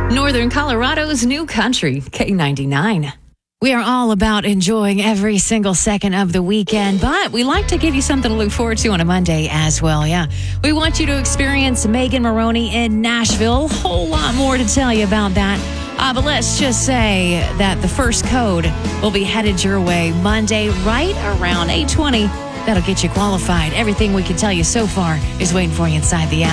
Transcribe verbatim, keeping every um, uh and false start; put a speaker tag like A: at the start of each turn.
A: Northern Colorado's new country, K ninety-nine. We are all about enjoying every single second of the weekend, but we like to give you something to look forward to on a Monday as well, yeah. We want you to experience Megan Moroney in Nashville. Whole lot more to tell you about that. Uh, but let's just say that the first code will be headed your way Monday right around eight twenty. That'll get you qualified. Everything we can tell you so far is waiting for you inside the app.